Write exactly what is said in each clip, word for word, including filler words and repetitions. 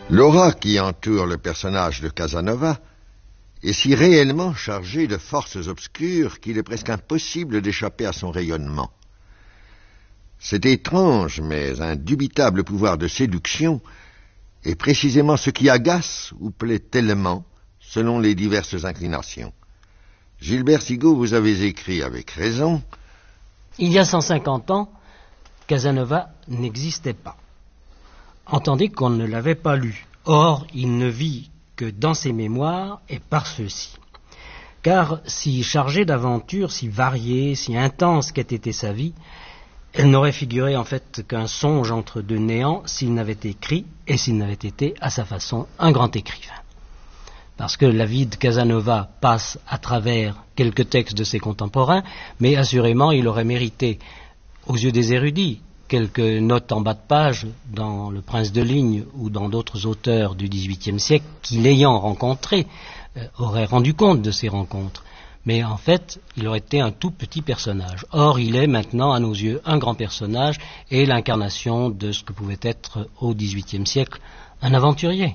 L'aura qui entoure le personnage de Casanova est si réellement chargée de forces obscures qu'il est presque impossible d'échapper à son rayonnement. Cet étrange mais indubitable pouvoir de séduction est précisément ce qui agace ou plaît tellement selon les diverses inclinations. Gilbert Sigaud, vous avez écrit avec raison. Il y a cent cinquante ans, Casanova n'existait pas. Entendez qu'on ne l'avait pas lu. Or, il ne vit que dans ses mémoires et par ceux-ci. Car si chargée d'aventures, si variée, si intense qu'ait été sa vie, elle n'aurait figuré en fait qu'un songe entre deux néants s'il n'avait écrit et s'il n'avait été, à sa façon, un grand écrivain. Parce que la vie de Casanova passe à travers quelques textes de ses contemporains, mais assurément il aurait mérité, aux yeux des érudits, quelques notes en bas de page dans Le Prince de Ligne ou dans d'autres auteurs du dix-huitième siècle qui, l'ayant rencontré, euh, auraient rendu compte de ces rencontres. Mais en fait, il aurait été un tout petit personnage. Or, il est maintenant, à nos yeux, un grand personnage et l'incarnation de ce que pouvait être, au dix-huitième siècle, un aventurier.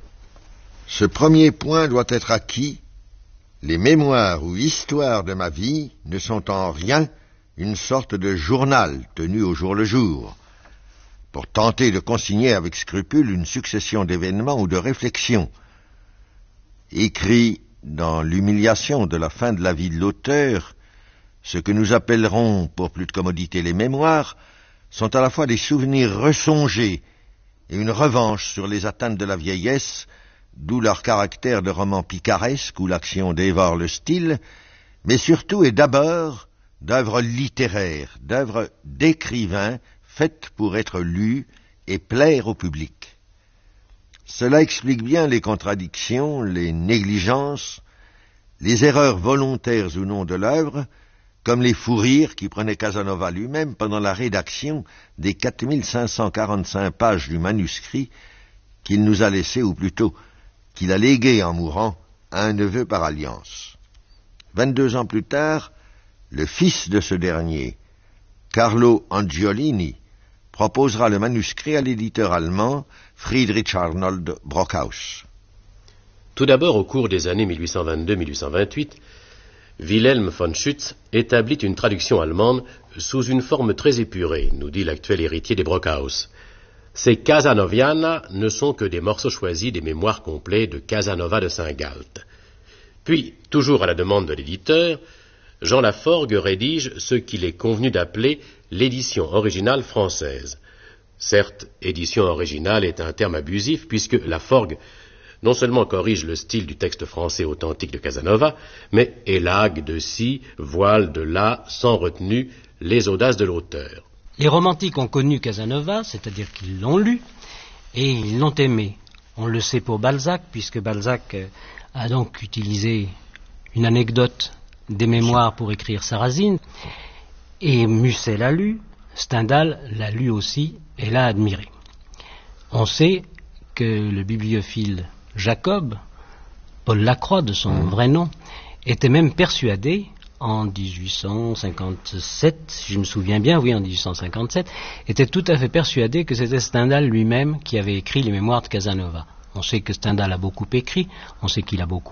Ce premier point doit être acquis. Les mémoires ou histoires de ma vie ne sont en rien une sorte de journal tenu au jour le jour, pour tenter de consigner avec scrupule une succession d'événements ou de réflexions. Écrit dans l'humiliation de la fin de la vie de l'auteur, ce que nous appellerons, pour plus de commodité, les mémoires, sont à la fois des souvenirs ressongés et une revanche sur les atteintes de la vieillesse, d'où leur caractère de roman picaresque où l'action dévore le style, mais surtout et d'abord d'œuvres littéraires, d'œuvres d'écrivains faites pour être lues et plaire au public. Cela explique bien les contradictions, les négligences, les erreurs volontaires ou non de l'œuvre, comme les fous rires qui prenaient Casanova lui-même pendant la rédaction des quatre mille cinq cent quarante-cinq pages du manuscrit qu'il nous a laissé, ou plutôt qu'il a légué en mourant à un neveu par alliance. Vingt-deux ans plus tard, le fils de ce dernier, Carlo Angiolini, proposera le manuscrit à l'éditeur allemand Friedrich Arnold Brockhaus. Tout d'abord, au cours des années mille huit cent vingt-deux à mille huit cent vingt-huit, Wilhelm von Schütz établit une traduction allemande sous une forme très épurée, nous dit l'actuel héritier des Brockhaus. Ces Casanoviana ne sont que des morceaux choisis des mémoires complets de Casanova de Saint-Galt. Puis, toujours à la demande de l'éditeur, Jean Laforgue rédige ce qu'il est convenu d'appeler l'édition originale française. Certes, édition originale est un terme abusif puisque Laforgue non seulement corrige le style du texte français authentique de Casanova, mais élague de ci, voile de là, sans retenue, les audaces de l'auteur. Les romantiques ont connu Casanova, c'est-à-dire qu'ils l'ont lu, et ils l'ont aimé. On le sait pour Balzac, puisque Balzac a donc utilisé une anecdote des mémoires pour écrire Sarrasine, et Musset l'a lu, Stendhal l'a lu aussi et l'a admiré. On sait que le bibliophile Jacob, Paul Lacroix de son vrai nom, était même persuadé, en dix-huit cent cinquante-sept, si je me souviens bien, oui, en dix-huit cent cinquante-sept, était tout à fait persuadé que c'était Stendhal lui-même qui avait écrit les mémoires de Casanova. On sait que Stendhal a beaucoup écrit, on sait qu'il a beaucoup